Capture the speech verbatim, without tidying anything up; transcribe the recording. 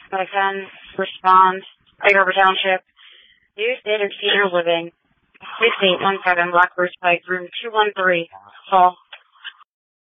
five ten, respond, Egg Harbor Township. Youth and senior living. six eight one seven Black Bruce Pike, room two one three. Call.